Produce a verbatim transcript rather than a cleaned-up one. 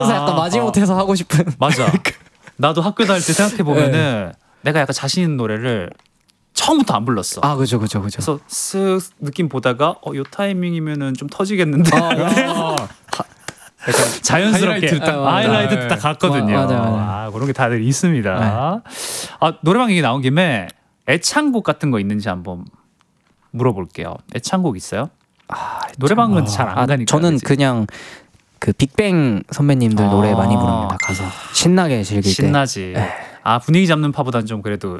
그래서 약간 마지못해서 하고 싶은. 맞아. 나도 학교 다닐 때 생각해 보면은 내가 약간 자신 있는 노래를 처음부터 안 불렀어. 아 그죠 그죠 그죠. 그래서 쓱 느낌 보다가 어, 요 타이밍이면은 좀 터지겠는데. 아, 아, 약간 자연스럽게 하이라이트 딱 하이라이트 네. 딱 갔거든요. 마- 맞아요, 맞아요. 아, 그런 게 다들 있습니다. 아, 노래방 얘기 나온 김에 애창곡 같은 거 있는지 한번 물어볼게요. 애창곡 있어요? 아, 노래방은 잘 안 아, 가니까. 저는 그치? 그냥 그 빅뱅 선배님들 아. 노래 많이 부릅니다. 가서 신나게 즐길 때. 신나지. 아, 분위기 잡는 파보단 좀 그래도